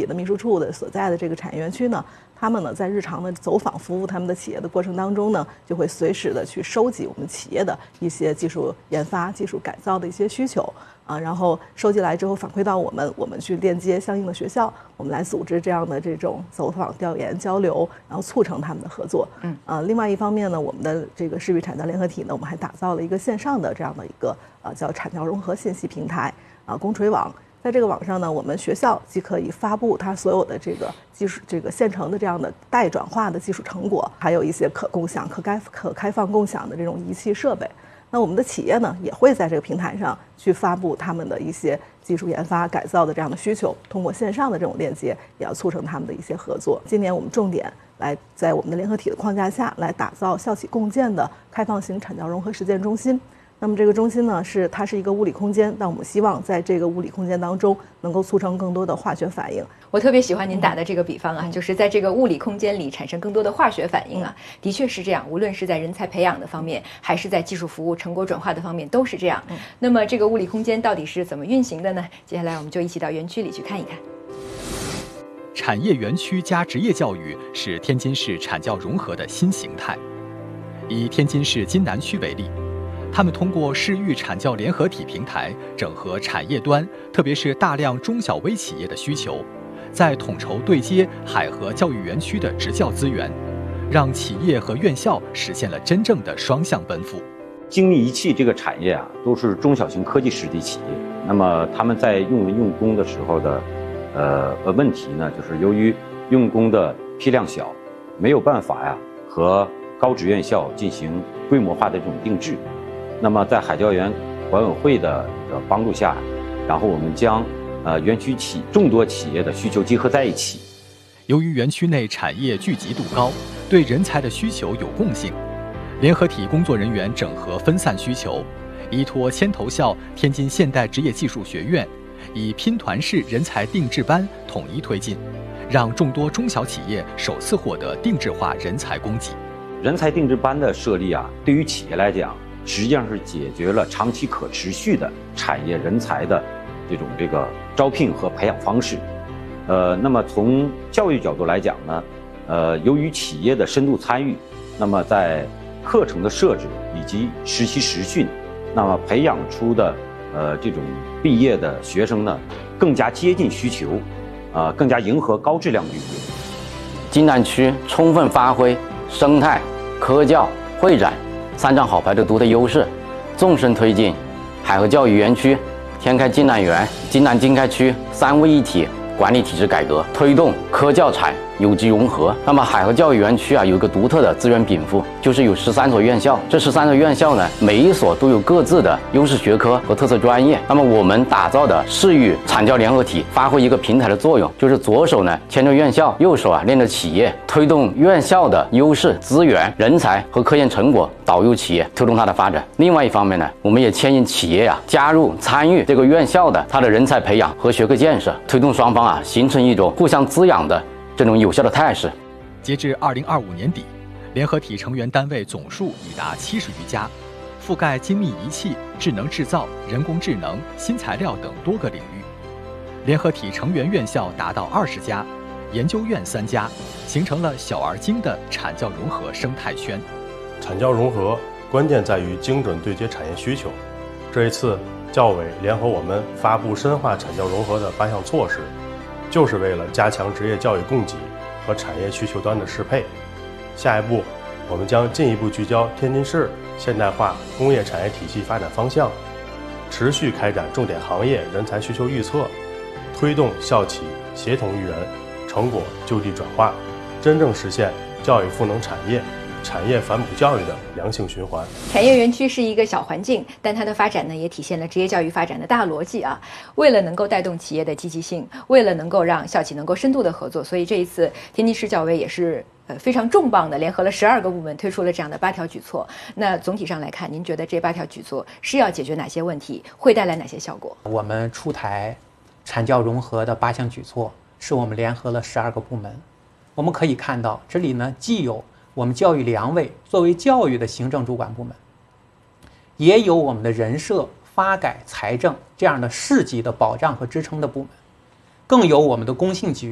体的秘书处的所在的这个产业园区呢，他们呢在日常的走访服务他们的企业的过程当中呢，就会随时的去收集我们企业的一些技术研发、技术改造的一些需求然后收集来之后反馈到我们去链接相应的学校，我们来组织这样的这种走访调研交流，然后促成他们的合作。另外一方面呢，我们的这个视域产教联合体呢，我们还打造了一个线上的这样的一个叫产教融合信息平台公锤网。在这个网上呢，我们学校既可以发布它所有的这个技术、这个现成的这样的待转化的技术成果，还有一些可共享、可开放共享的这种仪器设备。那我们的企业呢，也会在这个平台上去发布他们的一些技术研发、改造的这样的需求，通过线上的这种链接，也要促成他们的一些合作。今年我们重点来在我们的联合体的框架下来打造校企共建的开放型产教融合实践中心。那么这个中心呢，它是一个物理空间，但我们希望在这个物理空间当中能够促成更多的化学反应。 我特别喜欢您打的这个比方啊，就是在这个物理空间里产生更多的化学反应啊，的确是这样。无论是在人才培养的方面，还是在技术服务成果转化的方面，都是这样。那么这个物理空间到底是怎么运行的呢？接下来我们就一起到园区里去看一看。 产业园区加职业教育是天津市产教融合的新形态。以天津市津南区为例，他们通过市域产教联合体平台，整合产业端，特别是大量中小微企业的需求，在统筹对接海河教育园区的职教资源，让企业和院校实现了真正的双向奔赴。 精密仪器这个产业啊，都是中小型科技实体企业。那么他们在用工的时候的问题呢，就是由于用工的批量小，没有办法和高职院校进行规模化的这种定制。那么在海教园管委会的帮助下，然后我们将园区众多企业的需求结合在一起。 由于园区内产业聚集度高，对人才的需求有共性，联合体工作人员整合分散需求，依托牵头校天津现代职业技术学院，以拼团式人才定制班统一推进，让众多中小企业首次获得定制化人才供给。 人才定制班的设立对于企业来讲，实际上是解决了长期可持续的产业人才的这个招聘和培养方式。那么从教育角度来讲呢，由于企业的深度参与，那么在课程的设置以及实习实训，那么培养出的这种毕业的学生呢，更加接近需求，更加迎合高质量就业。 津南区充分发挥生态、科教、会展三张好牌的独特优势，纵深推进海河教育园区、天开津南园、津南经开区三位一体管理体制改革，推动科教产有机融合。那么海河教育园区有一个独特的资源禀赋，就是有13所院校。这13所院校呢，每一所都有各自的优势学科和特色专业。那么我们打造的市域产教联合体，发挥一个平台的作用，就是左手呢牵着院校，右手链着企业，推动院校的优势资源、人才和科研成果导入企业，推动它的发展。另外一方面呢，我们也牵引企业加入参与这个院校的它的人才培养和学科建设，推动双方形成一种互相滋养的这种有效的态势。 截至2025年底，联合体成员单位总数已达70余家，覆盖精密仪器、智能制造、人工智能、新材料等多个领域。联合体成员院校达到20家，研究院3家，形成了小而精的产教融合生态圈。 产教融合关键在于精准对接产业需求。这一次教委联合我们发布深化产教融合的8项措施，就是为了加强职业教育供给和产业需求端的适配。下一步，我们将进一步聚焦天津市现代化工业产业体系发展方向，持续开展重点行业人才需求预测，推动校企协同育人，成果就地转化，真正实现教育赋能产业、产业反哺教育的良性循环。 产业园区是一个小环境，但它的发展呢，也体现了职业教育发展的大逻辑为了能够带动企业的积极性，为了能够让校企能够深度的合作，所以这一次天津市教委也是非常重磅的联合了12个部门，推出了这样的8条举措。那总体上来看，您觉得这8条举措是要解决哪些问题，会带来哪些效果？ 我们出台产教融合的8项举措，是我们联合了12个部门。我们可以看到，这里呢既有我们教育粮委作为教育的行政主管部门，也有我们的人社、发改、财政这样的市级的保障和支撑的部门，更有我们的工信局